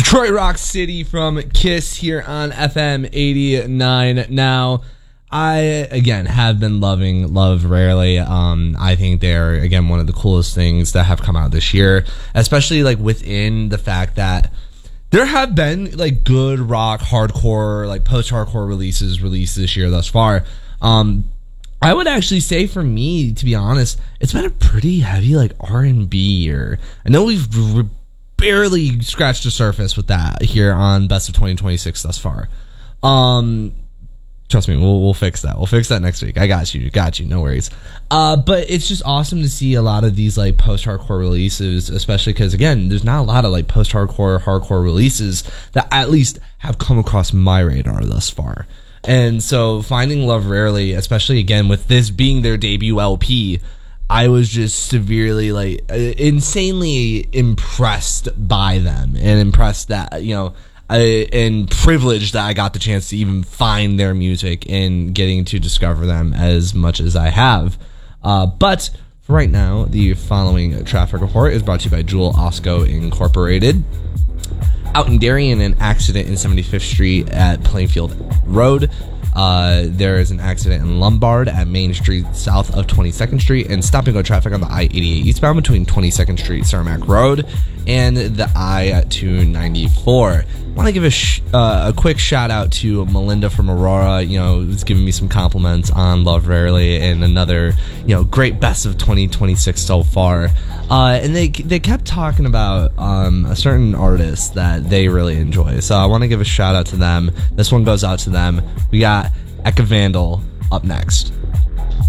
Detroit Rock City from Kiss here on FM 89. Now, I, again, have been loving Love Rarely. I think they're, again, one of the coolest things that have come out this year, especially, like, within the fact that there have been, like, good rock, hardcore, like, post-hardcore releases released this year thus far. I would actually say, for me, to be honest, it's been a pretty heavy, like, R&B year. I know we've barely scratched the surface with that here on Best of 2026 thus far. Trust me, we'll fix that. We'll fix that next week. I got you. No worries. But it's just awesome to see a lot of these like post-hardcore releases, especially because, again, there's not a lot of like post-hardcore, hardcore releases that at least have come across my radar thus far. And so finding Love Rarely, especially again with this being their debut LP, I was just severely, like, insanely impressed by them, and impressed that, you know, and privileged that I got the chance to even find their music and getting to discover them as much as I have. But for right now, the following traffic report is brought to you by Jewel Osco Incorporated. Out in Darien, an accident in 75th Street at Plainfield Road. There is an accident in Lombard at Main Street south of 22nd Street, and stop-and-go traffic on the I-88 eastbound between 22nd Street, Saramac Road, and the I-294. I want to give a quick shout-out to Melinda from Aurora, you know, who's giving me some compliments on Love Rarely and another, you know, great Best of 2026 so far. And they kept talking about a certain artist that they really enjoy, so I want to give a shout-out to them. This one goes out to them. We got Eka Vandal up next.